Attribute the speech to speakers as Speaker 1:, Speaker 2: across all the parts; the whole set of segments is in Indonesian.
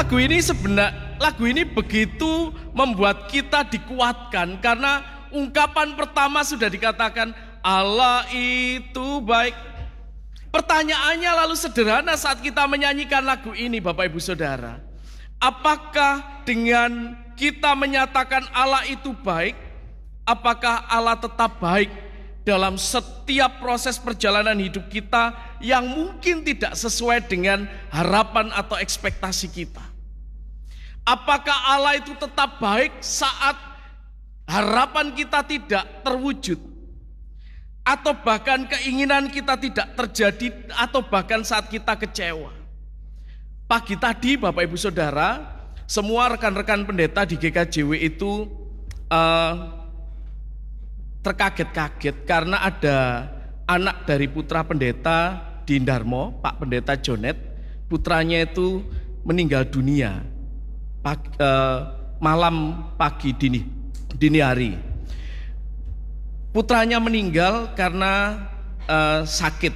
Speaker 1: Lagu ini begitu membuat kita dikuatkan karena ungkapan pertama sudah dikatakan Allah itu baik. Pertanyaannya lalu sederhana saat kita menyanyikan lagu ini, Bapak Ibu Saudara. Apakah dengan kita menyatakan Allah itu baik, apakah Allah tetap baik dalam setiap proses perjalanan hidup kita yang mungkin tidak sesuai dengan harapan atau ekspektasi kita? Apakah Allah itu tetap baik saat harapan kita tidak terwujud? Atau bahkan keinginan kita tidak terjadi, atau bahkan saat kita kecewa. Pagi tadi Bapak Ibu Saudara, semua rekan-rekan pendeta di GKJW itu terkaget-kaget karena ada anak dari putra pendeta di Indarmo, Pak Pendeta Jonet, putranya itu meninggal dunia malam pagi dini hari. Putranya meninggal karena sakit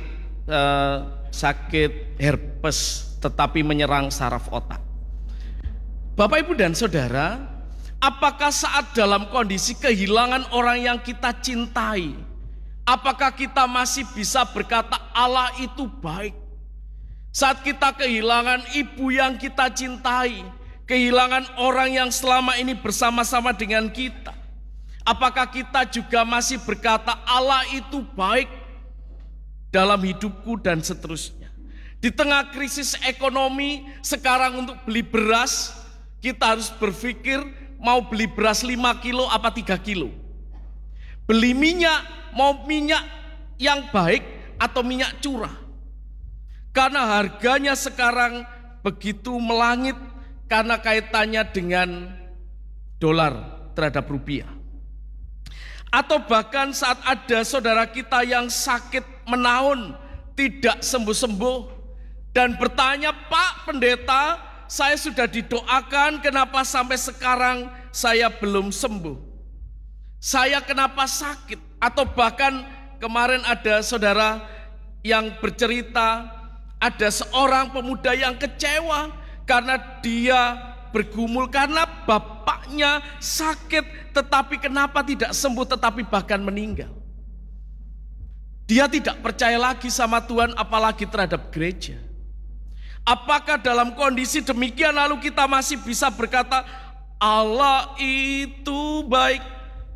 Speaker 1: herpes tetapi menyerang saraf otak. Bapak Ibu dan Saudara, apakah saat dalam kondisi kehilangan orang yang kita cintai, apakah kita masih bisa berkata Allah itu baik? Saat kita kehilangan ibu yang kita cintai, kehilangan orang yang selama ini bersama-sama dengan kita, apakah kita juga masih berkata Allah itu baik dalam hidupku dan seterusnya? Di tengah krisis ekonomi sekarang, untuk beli beras kita harus berpikir mau beli beras 5 kilo apa 3 kilo. Beli minyak, mau minyak yang baik atau minyak curah. Karena harganya sekarang begitu melangit karena kaitannya dengan dolar terhadap rupiah. Atau bahkan saat ada saudara kita yang sakit menahun, tidak sembuh-sembuh, dan bertanya, Pak Pendeta, saya sudah didoakan, kenapa sampai sekarang saya belum sembuh? Saya kenapa sakit? Atau bahkan kemarin ada saudara yang bercerita, ada seorang pemuda yang kecewa karena dia bergumul karena bapaknya sakit, tetapi kenapa tidak sembuh, tetapi bahkan meninggal. Dia tidak percaya lagi sama Tuhan, apalagi terhadap gereja. Apakah dalam kondisi demikian lalu kita masih bisa berkata Allah itu baik?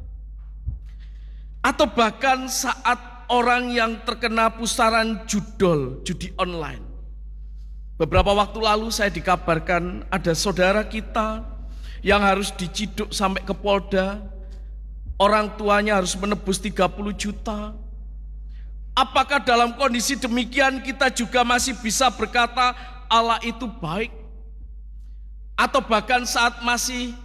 Speaker 1: Atau bahkan saat orang yang terkena pusaran judi online. Beberapa waktu lalu saya dikabarkan ada saudara kita yang harus diciduk sampai ke Polda. Orang tuanya harus menebus 30 juta. Apakah dalam kondisi demikian kita juga masih bisa berkata Allah itu baik? Atau bahkan saat masih